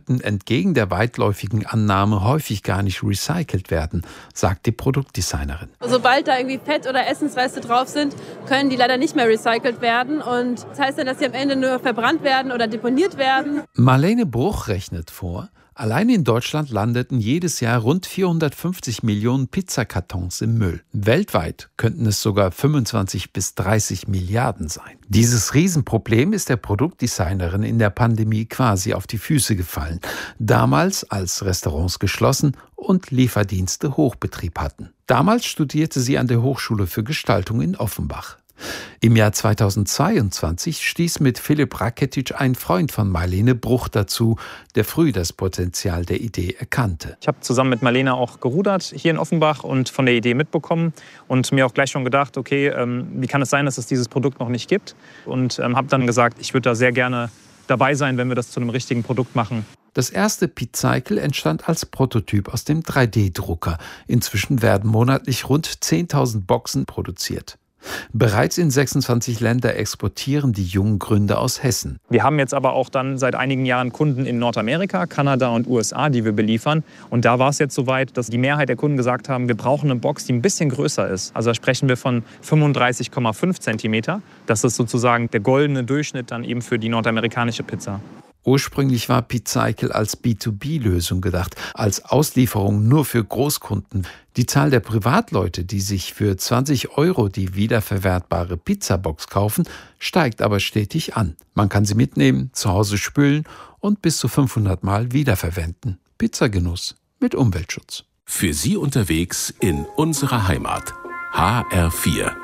könnten entgegen der weitläufigen Annahme häufig gar nicht recycelt werden, sagt die Produktdesignerin. Sobald da irgendwie Fett- oder Essensreste drauf sind, können die leider nicht mehr recycelt werden. Und das heißt dann, dass sie am Ende nur verbrannt werden oder deponiert werden. Marlene Bruch rechnet vor, allein in Deutschland landeten jedes Jahr rund 450 Millionen Pizzakartons im Müll. Weltweit könnten es sogar 25 bis 30 Milliarden sein. Dieses Riesenproblem ist der Produktdesignerin in der Pandemie quasi auf die Füße gefallen. Damals, als Restaurants geschlossen und Lieferdienste Hochbetrieb hatten. Damals studierte sie an der Hochschule für Gestaltung in Offenbach. Im Jahr 2022 stieß mit Philipp Raketic ein Freund von Marlene Bruch dazu, der früh das Potenzial der Idee erkannte. Ich habe zusammen mit Marlene auch gerudert hier in Offenbach und von der Idee mitbekommen und mir auch gleich schon gedacht, okay, wie kann es sein, dass es dieses Produkt noch nicht gibt? Und habe dann gesagt, ich würde da sehr gerne dabei sein, wenn wir das zu einem richtigen Produkt machen. Das erste Pizzcycle entstand als Prototyp aus dem 3D-Drucker. Inzwischen werden monatlich rund 10.000 Boxen produziert. Bereits in 26 Länder exportieren die jungen Gründer aus Hessen. Wir haben jetzt aber auch dann seit einigen Jahren Kunden in Nordamerika, Kanada und USA, die wir beliefern. Und da war es jetzt soweit, dass die Mehrheit der Kunden gesagt haben, wir brauchen eine Box, die ein bisschen größer ist. Also da sprechen wir von 35,5 Zentimeter. Das ist sozusagen der goldene Durchschnitt dann eben für die nordamerikanische Pizza. Ursprünglich war Pizzcycle als B2B-Lösung gedacht, als Auslieferung nur für Großkunden. Die Zahl der Privatleute, die sich für 20 € die wiederverwertbare Pizzabox kaufen, steigt aber stetig an. Man kann sie mitnehmen, zu Hause spülen und bis zu 500 Mal wiederverwenden. Pizzagenuss mit Umweltschutz. Für Sie unterwegs in unserer Heimat. HR4